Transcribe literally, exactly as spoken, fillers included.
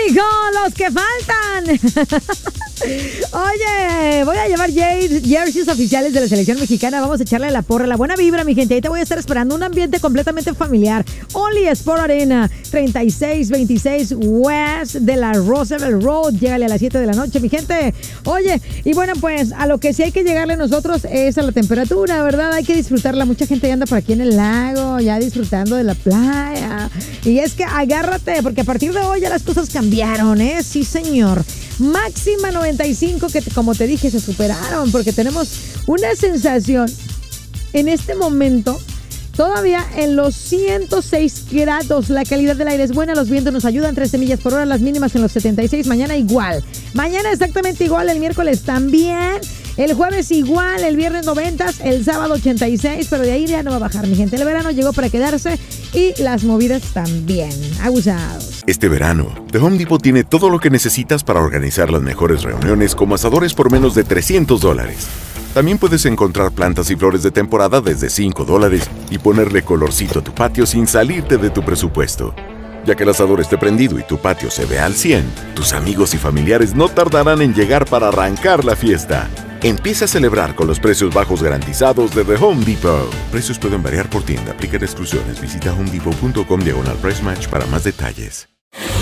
mijo, los que faltan. Oye, voy a llevar jerseys oficiales de la selección mexicana. Vamos a echarle la porra, la buena vibra, mi gente. Ahí te voy a estar esperando. Un ambiente completamente familiar. Only Sport Arena, treinta y seis veintiséis West de la Roosevelt Road. Llégale a las siete de la noche, mi gente. Oye, y bueno, pues a lo que sí hay que llegarle nosotros es a la temperatura, ¿verdad? Hay que disfrutarla. Mucha gente ya anda por aquí en el lago, ya disfrutando de la playa. Y es que agárrate, porque a partir de hoy ya las cosas cambiaron, ¿eh? Sí, señor. Máxima noventa y cinco, que como te dije, se superaron, porque tenemos una sensación en este momento todavía en los ciento seis grados. La calidad del aire es buena, los vientos nos ayudan, trece millas por hora, las mínimas en los setenta y seis. Mañana igual, mañana exactamente igual, el miércoles también, el jueves igual, el viernes noventa, el sábado ochenta y seis, pero de ahí ya no va a bajar, mi gente. El verano llegó para quedarse y las movidas también. Abusados. Este verano, The Home Depot tiene todo lo que necesitas para organizar las mejores reuniones, como asadores por menos de trescientos dólares. También puedes encontrar plantas y flores de temporada desde cinco dólares y ponerle colorcito a tu patio sin salirte de tu presupuesto. Ya que el asador esté prendido y tu patio se vea al cien, tus amigos y familiares no tardarán en llegar para arrancar la fiesta. Empieza a celebrar con los precios bajos garantizados de The Home Depot. Precios pueden variar por tienda. Aplican exclusiones. Visita homedepot punto com diagonal price match para más detalles.